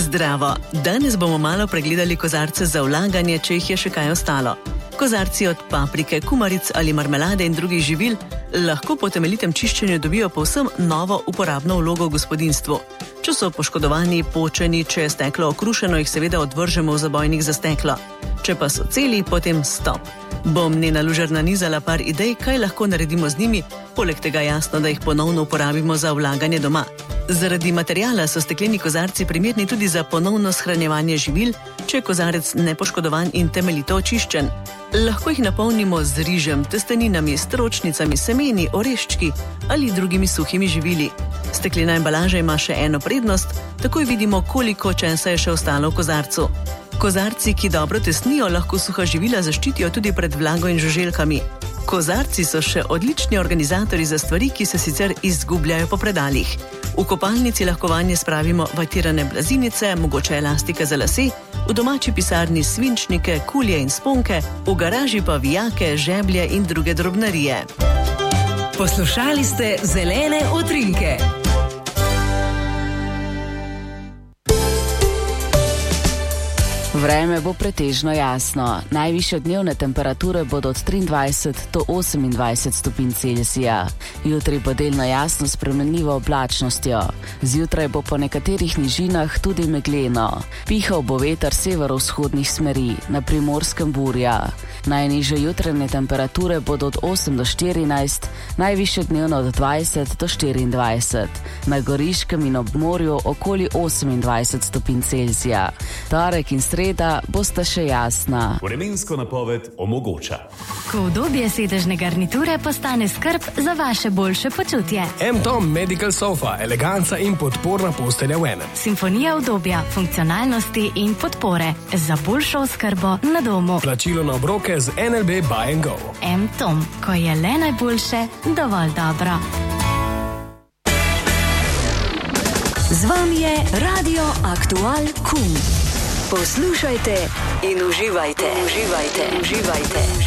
Zdravo! Danes bomo malo pregledali kozarce za vlaganje, če jih je še kaj ostalo. Kozarci od paprike, kumaric ali marmelade in drugih živil lahko po temeljitem čiščenju dobijo povsem novo uporabno vlogo v gospodinjstvu. Če so poškodovani, počeni, če je steklo okrušeno, jih seveda odvržemo v zabojnik za steklo. Če pa so celi, potem stop. Bom Nena Lužar nanizala par idej, kaj lahko naredimo z njimi, poleg tega jasno, da jih ponovno uporabimo za vlaganje doma. Zaradi materiala so stekleni kozarci primerni tudi za ponovno shranjevanje živil, če je kozarec nepoškodovan in temeljito očiščen. Lahko jih napolnimo z rižem, testeninami, stročnicami, semeni, oreščki ali drugimi suhimi živili. Steklena embalaža ima še eno prednost, takoj vidimo, koliko česa je še ostalo v kozarcu. Kozarci, ki dobro tesnijo, lahko suha živila zaščitijo tudi pred vlago in žuželkami. Kozarci so še odlični organizatorji za stvari, ki se sicer izgubljajo po predalih. V kopalnici lahko vanje spravimo vatirane blazinice, mogoče elastike za lase, v domači pisarni svinčnike, kulje in sponke, v garaži pa vijake, žeblje in druge drobnarije. Poslušali ste Zelene utrinke. Vreme bo pretežno jasno. Najvišje dnevne temperature bodo od 23 do 28 stopinj Celzija. Jutri bo delno jasno s spremenljivo oblačnostjo. Zjutraj bo po nekaterih nižinah tudi megleno. Pihal bo veter severovzhodnih smeri, na Primorskem burja. Najnižje jutranje temperature bodo od 8 do 14, najvišje dnevno od 20 do 24. Na Goriškem in ob morju okoli 28 stopinj Celzija. Torek in sreda bosta še jasna. Vremensko napoved omogoča. Ko udobje sedežne garniture postane skrb za vaše boljše počutje. M-Tom Medical Sofa, eleganca in podporna postelja v enem. Simfonija udobja, funkcionalnosti in podpore za boljšo oskrbo na domu. Plačilo na obroke z NLB Buy and Go. M-Tom, ko je le najboljše, dovolj dobro. Z vami je Radio Aktual Kum. Poslušajte in uživajte.